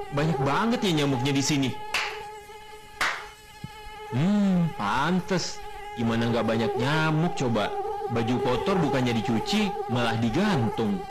banyak banget ya nyamuknya di sini. Pantes. Gimana nggak banyak nyamuk coba? Baju kotor bukannya dicuci, malah digantung.